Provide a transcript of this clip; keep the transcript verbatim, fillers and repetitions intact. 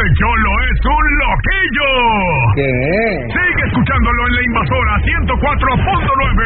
Este cholo es un loquillo. ¿Qué? Sigue escuchándolo en la invasora ciento cuatro punto nueve.